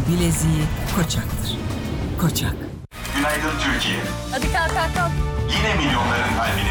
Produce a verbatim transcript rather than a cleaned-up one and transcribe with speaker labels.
Speaker 1: bileziği Koçak'tır. Koçak.
Speaker 2: Günaydın Türkiye.
Speaker 3: Hadi kalk kalk kalk.
Speaker 2: Yine milyonların kalbini